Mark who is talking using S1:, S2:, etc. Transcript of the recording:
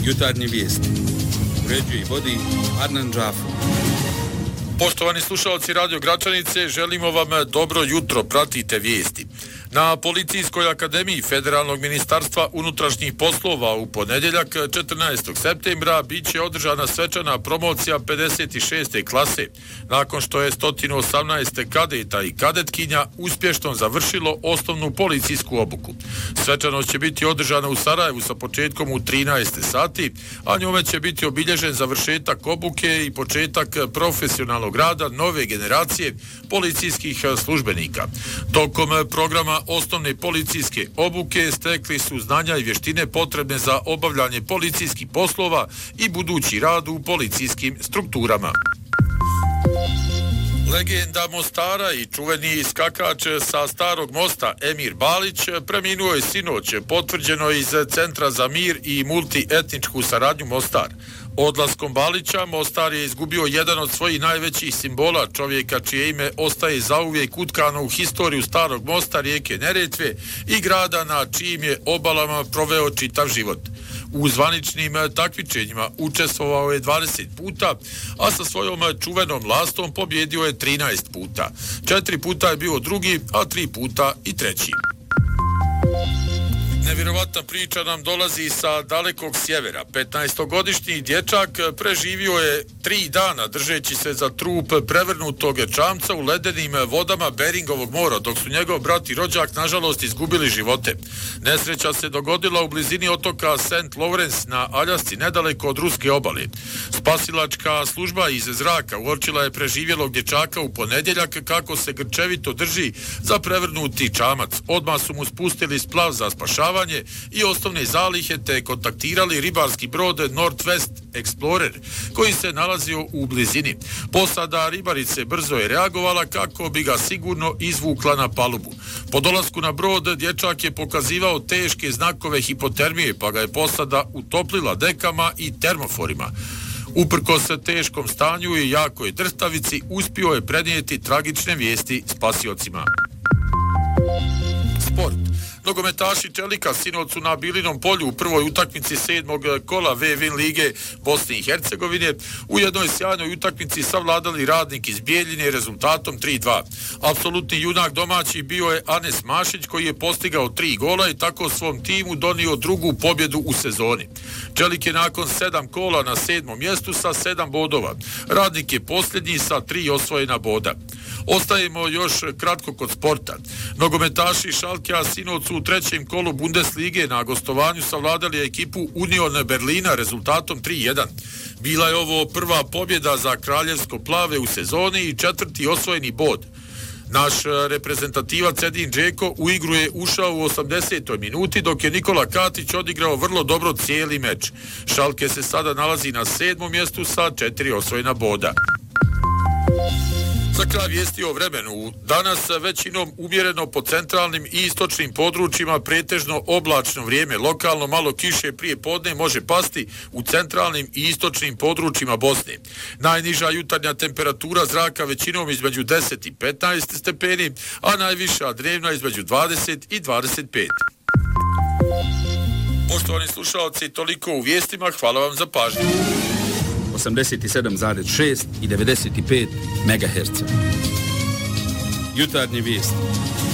S1: Jutarnji vijesti. Uređuje i vodi Arnan Džafo.
S2: Poštovani slušalci Radio Gračanice, želimo vam dobro jutro, pratite vijesti. Na Policijskoj akademiji Federalnog ministarstva unutrašnjih poslova u ponedjeljak 14. septembra bit će održana svečana promocija 56. klase, nakon što je 118 kadeta i kadetkinja uspješno završilo osnovnu policijsku obuku. Svečanost će biti održana u Sarajevu sa početkom u 13 sati, a njome će biti obilježen završetak obuke i početak profesionalnog rada nove generacije policijskih službenika. Tokom programa osnovne policijske obuke stekli su znanja i vještine potrebne za obavljanje policijskih poslova i budući rad u policijskim strukturama. Legenda Mostara i čuveni skakač sa Starog mosta Emir Balić preminuo je sinoć, potvrđeno iz Centra za mir i multietničku saradnju Mostar. Odlaskom Balića Mostar je izgubio jedan od svojih najvećih simbola, čovjeka čije ime ostaje zauvijek utkano u historiju Starog mosta, rijeke Neretve i grada na čijim je obalama proveo čitav život. U zvaničnim takmičenjima učestvovao je 20 puta, a sa svojom čuvenom lastom pobjedio je 13 puta. 4 puta je bio drugi, a 3 puta i treći. Nevjerovatna priča nam dolazi sa dalekog sjevera. 15-godišnji dječak preživio je 3 dana držeći se za trup prevrnutog čamca u ledenim vodama Beringovog mora, dok su njegov brat i rođak nažalost izgubili živote. Nesreća se dogodila u blizini otoka St. Lawrence na Aljasci, nedaleko od ruske obale. Spasilačka služba iz zraka uočila je preživjelog dječaka u ponedjeljak kako se grčevito drži za prevrnuti čamac. Odmah su mu spustili splav za spašavanje i osnovne zalihe te kontaktirali ribarski brod Northwest Explorer koji se nalazio u blizini. Posada ribarice brzo je reagovala kako bi ga sigurno izvukla na palubu. Po dolasku na brod dječak je pokazivao teške znakove hipotermije, pa ga je posada utoplila dekama i termoforima. Uprkos teškom stanju i jakoj drstavici uspio je prenijeti tragične vijesti spasiocima. Sport. Nogometaši Čelika sinoć su na Bilinom polju u prvoj utakmici 7. kola V-Win lige Bosne i Hercegovine u jednoj sjajnoj utakmici savladali Radnik iz Bijeljine rezultatom 3-2. Apsolutni junak domaći bio je Anes Mašić koji je postigao 3 gola i tako svom timu donio drugu pobjedu u sezoni. Čelik je nakon 7 kola na 7. mjestu sa 7 bodova. Radnik je posljednji sa 3 osvojena boda. Ostajemo još kratko kod sporta. Nogometaši Šalkea sinoć su u 3. kolu Bundeslige na gostovanju savladali ekipu Union Berlina rezultatom 3-1. Bila je ovo prva pobjeda za kraljevsko plave u sezoni i 4. osvojeni bod. Naš reprezentativac Edin Džeko u igru je ušao u 80. minuti, dok je Nikola Katić odigrao vrlo dobro cijeli meč. Šalke se sada nalazi na 7. mjestu sa 4 osvojena boda. Za kraj vijesti o vremenu. Danas većinom umjereno po centralnim i istočnim područjima, pretežno oblačno vrijeme. Lokalno malo kiše prije podne može pasti u centralnim i istočnim područjima Bosne. Najniža jutarnja temperatura zraka većinom između 10 i 15 stepeni, a najviša dnevna između 20 i 25. Poštovani slušalci, toliko u vijestima. Hvala vam za pažnju.
S1: 87,6 i 95 MHz. Jutarnji vijesti.